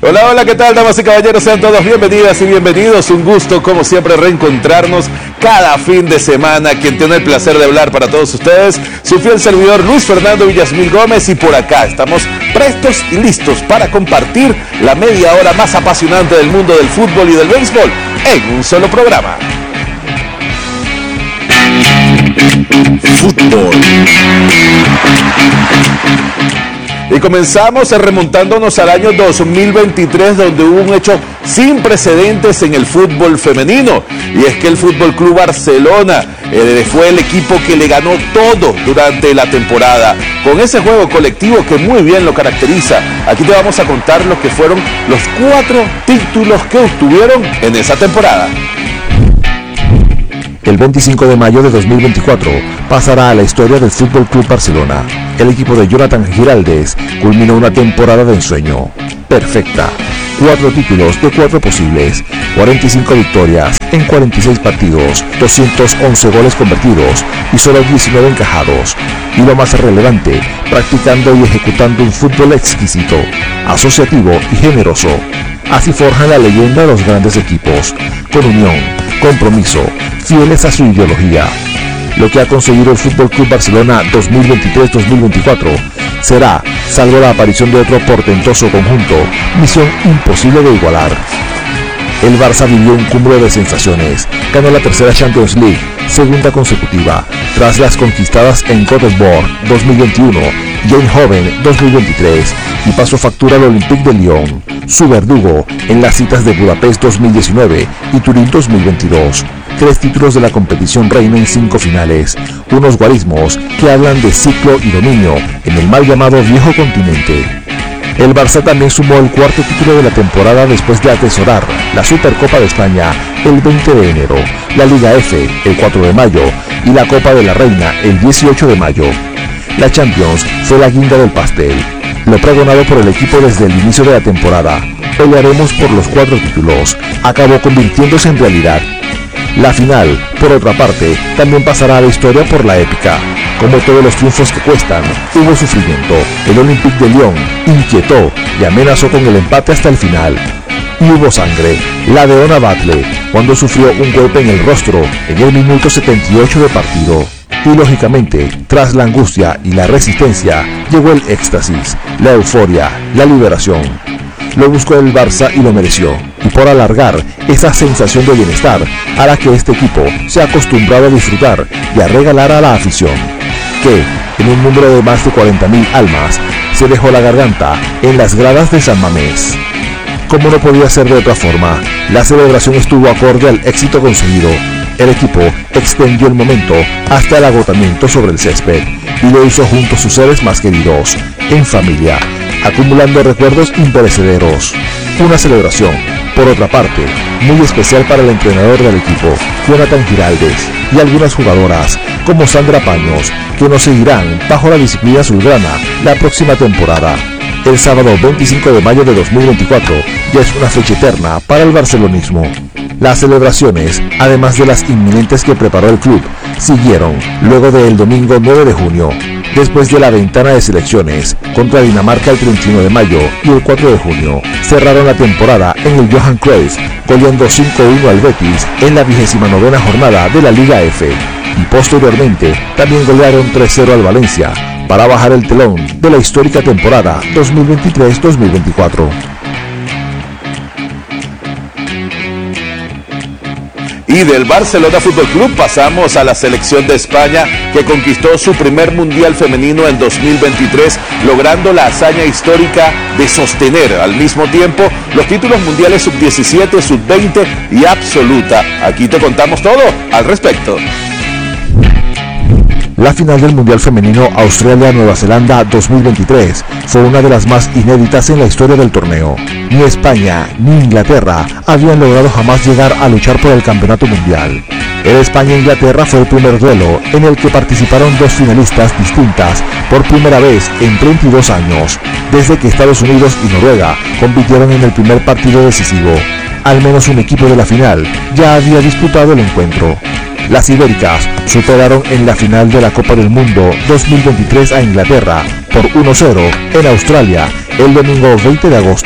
Hola, hola, ¿qué tal, damas y caballeros? Sean todos bienvenidas y bienvenidos. Un gusto, como siempre, reencontrarnos cada fin de semana. Quien tiene el placer de hablar para todos ustedes, su fiel servidor Luis Fernando Villasmil Gómez. Y por acá estamos prestos y listos para compartir la media hora más apasionante del mundo del fútbol y del béisbol en un solo programa. Fútbol. Y comenzamos remontándonos al año 2023, donde hubo un hecho sin precedentes en el fútbol femenino. Y es que el Fútbol Club Barcelona fue el equipo que le ganó todo durante la temporada, con ese juego colectivo que muy bien lo caracteriza. Aquí te vamos a contar lo que fueron los 4 títulos que obtuvieron en esa temporada. El 25 de mayo de 2024 pasará a la historia del Fútbol Club Barcelona. El equipo de Jonathan Giraldez culminó una temporada de ensueño perfecta. 4 títulos de 4 posibles, 45 victorias en 46 partidos, 211 goles convertidos y solo 19 encajados. Y lo más relevante, practicando y ejecutando un fútbol exquisito, asociativo y generoso. Así forjan la leyenda de los grandes equipos, con unión, compromiso, fieles a su ideología. Lo que ha conseguido el Fútbol Club Barcelona 2023-2024 será, salvo la aparición de otro portentoso conjunto, misión imposible de igualar. El Barça vivió un cúmulo de sensaciones. Ganó la tercera Champions League, segunda consecutiva, tras las conquistadas en Côte d'Ivoire 2021 y Eindhoven 2023, y pasó factura al Olympique de Lyon, su verdugo en las citas de Budapest 2019 y Turín 2022. 3 títulos de la competición reina en 5 finales, unos guarismos que hablan de ciclo y dominio en el mal llamado viejo continente. El Barça también sumó el 4º título de la temporada después de atesorar la Supercopa de España el 20 de enero, la Liga F el 4 de mayo y la Copa de la Reina el 18 de mayo. La Champions fue la guinda del pastel. Lo pregonado por el equipo desde el inicio de la temporada, pelearemos por los 4 títulos, acabó convirtiéndose en realidad. La final, por otra parte, también pasará a la historia por la épica. Como todos los triunfos que cuestan, hubo sufrimiento. El Olympique de Lyon inquietó y amenazó con el empate hasta el final. Y hubo sangre, la de Ona Batlle, cuando sufrió un golpe en el rostro en el minuto 78 de partido. Y lógicamente, tras la angustia y la resistencia, llegó el éxtasis, la euforia, la liberación. Lo buscó el Barça y lo mereció, y por alargar esa sensación de bienestar a la que este equipo se ha acostumbrado a disfrutar y a regalar a la afición, que, en un número de más de 40.000 almas, se dejó la garganta en las gradas de San Mamés. Como no podía ser de otra forma, la celebración estuvo acorde al éxito conseguido. El equipo extendió el momento hasta el agotamiento sobre el césped y lo hizo junto a sus seres más queridos, en familia, acumulando recuerdos imperecederos. Una celebración, por otra parte, muy especial para el entrenador del equipo, Jonathan Giraldez, y algunas jugadoras, como Sandra Paños, que nos seguirán bajo la disciplina azulgrana la próxima temporada. El sábado 25 de mayo de 2024 ya es una fecha eterna para el barcelonismo. Las celebraciones, además de las inminentes que preparó el club, siguieron luego del domingo 9 de junio, después de la ventana de selecciones contra Dinamarca el 31 de mayo y el 4 de junio. Cerraron la temporada en el Johan Cruyff, goleando 5-1 al Betis en la 29ª jornada de la Liga F, y posteriormente también golearon 3-0 al Valencia, para bajar el telón de la histórica temporada 2023-2024. Y del Barcelona Fútbol Club pasamos a la selección de España, que conquistó su primer mundial femenino en 2023, logrando la hazaña histórica de sostener al mismo tiempo los títulos mundiales sub-17, sub-20 y absoluta. Aquí te contamos todo al respecto. La final del Mundial Femenino Australia-Nueva Zelanda 2023 fue una de las más inéditas en la historia del torneo. Ni España ni Inglaterra habían logrado jamás llegar a luchar por el campeonato mundial. El España-Inglaterra fue el primer duelo en el que participaron 2 finalistas distintas por primera vez en 32 años, desde que Estados Unidos y Noruega compitieron en el primer partido decisivo. Al menos un equipo de la final ya había disputado el encuentro. Las ibéricas superaron en la final de la Copa del Mundo 2023 a Inglaterra por 1-0 en Australia el domingo 20 de agosto.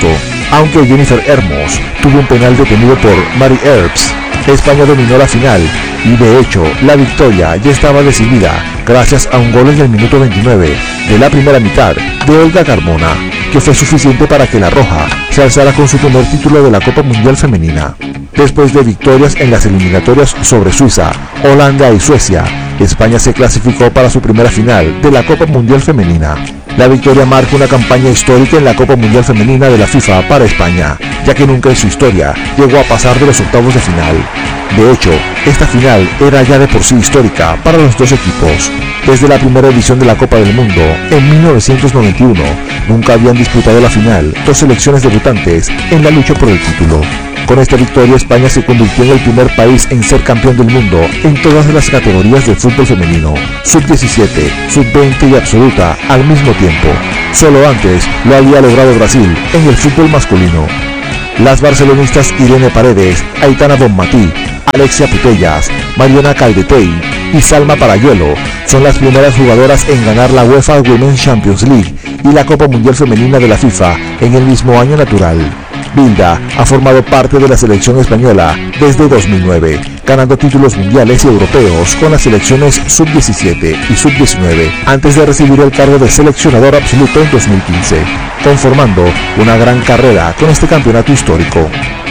Aunque Jennifer Hermos tuvo un penal detenido por Mary Earps, España dominó la final y de hecho la victoria ya estaba decidida gracias a un gol en el minuto 29 de la primera mitad de Olga Carmona, que fue suficiente para que la Roja se alzara con su primer título de la Copa Mundial Femenina. Después de victorias en las eliminatorias sobre Suiza, Holanda y Suecia, España se clasificó para su primera final de la Copa Mundial Femenina. La victoria marca una campaña histórica en la Copa Mundial Femenina de la FIFA para España, ya que nunca en su historia llegó a pasar de los octavos de final. De hecho, esta final era ya de por sí histórica para los dos equipos. Desde la primera edición de la Copa del Mundo, en 1991, nunca habían disputado la final dos selecciones debutantes en la lucha por el título. Con esta victoria, España se convirtió en el primer país en ser campeón del mundo en todas las categorías del fútbol femenino, sub-17, sub-20 y absoluta al mismo tiempo. Solo antes lo había logrado Brasil en el fútbol masculino. Las barcelonistas Irene Paredes, Aitana Bonmatí, Alexia Putellas, Mariona Caldetey y Salma Parayuelo son las primeras jugadoras en ganar la UEFA Women's Champions League y la Copa Mundial Femenina de la FIFA en el mismo año natural. Bilda ha formado parte de la selección española desde 2009, ganando títulos mundiales y europeos con las selecciones sub-17 y sub-19, antes de recibir el cargo de seleccionador absoluto en 2015, conformando una gran carrera con este campeonato histórico.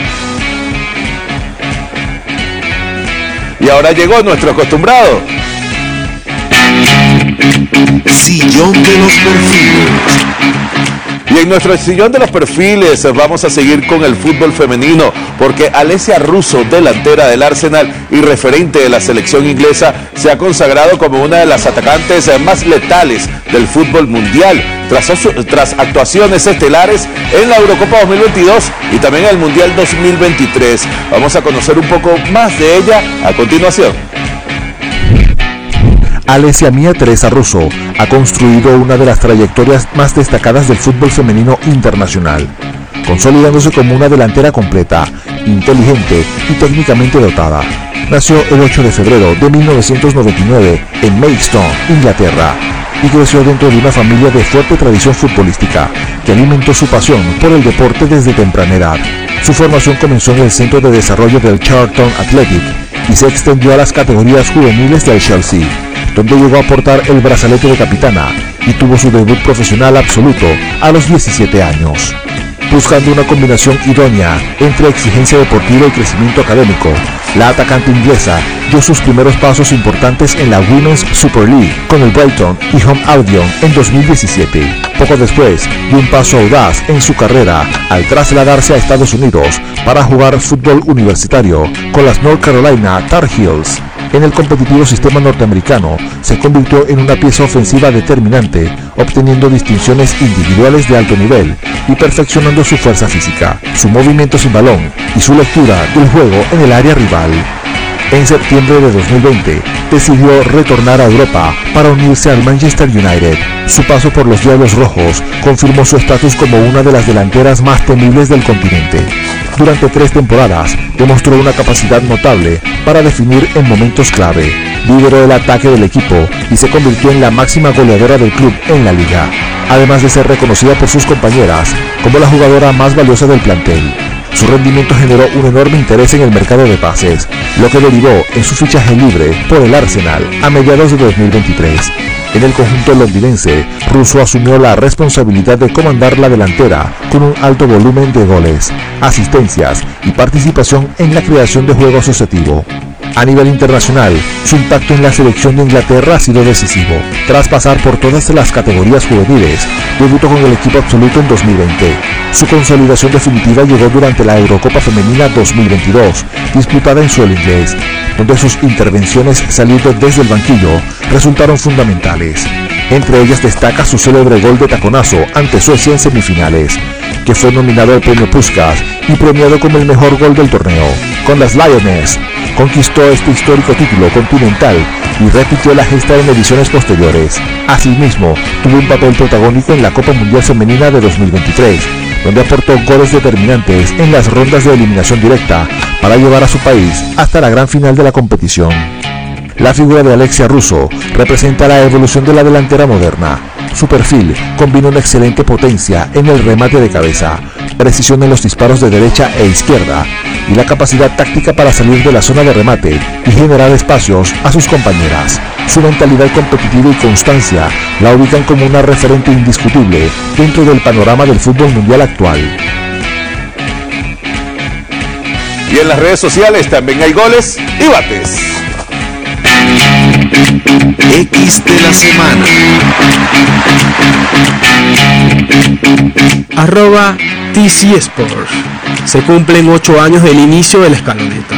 Y ahora llegó nuestro acostumbrado Sillón de los Perfiles. Y en nuestro sillón de los perfiles vamos a seguir con el fútbol femenino, porque Alessia Russo, delantera del Arsenal y referente de la selección inglesa, se ha consagrado como una de las atacantes más letales del fútbol mundial, tras actuaciones estelares en la Eurocopa 2022 y también en el Mundial 2023. Vamos a conocer un poco más de ella a continuación. Alessia Mía Teresa Russo ha construido una de las trayectorias más destacadas del fútbol femenino internacional, consolidándose como una delantera completa, inteligente y técnicamente dotada. Nació el 8 de febrero de 1999 en Maidstone, Inglaterra, y creció dentro de una familia de fuerte tradición futbolística que alimentó su pasión por el deporte desde temprana edad. Su formación comenzó en el centro de desarrollo del Charlton Athletic y se extendió a las categorías juveniles del Chelsea, donde llegó a portar el brazalete de capitana y tuvo su debut profesional absoluto a los 17 años. Buscando una combinación idónea entre exigencia deportiva y crecimiento académico, la atacante inglesa dio sus primeros pasos importantes en la Women's Super League con el Brighton y Home Albion en 2017. Poco después dio un paso audaz en su carrera al trasladarse a Estados Unidos para jugar fútbol universitario con las North Carolina Tar Heels. En el competitivo sistema norteamericano se convirtió en una pieza ofensiva determinante, obteniendo distinciones individuales de alto nivel y perfeccionando su fuerza física, su movimiento sin balón y su lectura del juego en el área rival. En septiembre de 2020 decidió retornar a Europa para unirse al Manchester United. Su paso por los Diablos Rojos confirmó su estatus como una de las delanteras más temibles del continente. Durante 3 temporadas demostró una capacidad notable para definir en momentos clave. Lideró el ataque del equipo y se convirtió en la máxima goleadora del club en la liga, además de ser reconocida por sus compañeras como la jugadora más valiosa del plantel. Su rendimiento generó un enorme interés en el mercado de pases, lo que derivó en su fichaje libre por el Arsenal a mediados de 2023. En el conjunto londinense, Russo asumió la responsabilidad de comandar la delantera con un alto volumen de goles, asistencias y participación en la creación de juego asociativo. A nivel internacional, su impacto en la selección de Inglaterra ha sido decisivo. Tras pasar por todas las categorías juveniles, debutó con el equipo absoluto en 2020. Su consolidación definitiva llegó durante la Eurocopa Femenina 2022, disputada en suelo inglés, donde sus intervenciones saliendo desde el banquillo resultaron fundamentales. Entre ellas destaca su célebre gol de taconazo ante Suecia en semifinales, que fue nominado al premio Puskás y premiado como el mejor gol del torneo. Con las Lioness, conquistó este histórico título continental y repitió la gesta en ediciones posteriores. Asimismo, tuvo un papel protagónico en la Copa Mundial Femenina de 2023, donde aportó goles determinantes en las rondas de eliminación directa para llevar a su país hasta la gran final de la competición. La figura de Alessia Russo representa la evolución de la delantera moderna. Su perfil combina una excelente potencia en el remate de cabeza precisión en los disparos de derecha e izquierda y la capacidad táctica para salir de la zona de remate y generar espacios a sus compañeras. Su mentalidad competitiva y constancia la ubican como una referente indiscutible dentro del panorama del fútbol mundial actual. Y en las redes sociales también hay goles y bates. X de la semana. @TC Sports. Se cumplen 8 años del inicio de la escaloneta.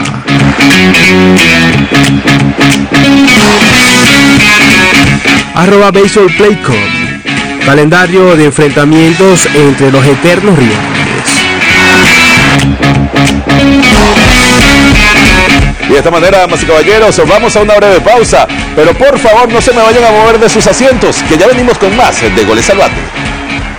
@BaseballPlayCom. Calendario de enfrentamientos entre los eternos rivales. Y de esta manera, damas y caballeros, vamos a una breve pausa. Pero por favor, no se me vayan a mover de sus asientos, que ya venimos con más de Goles al Bate.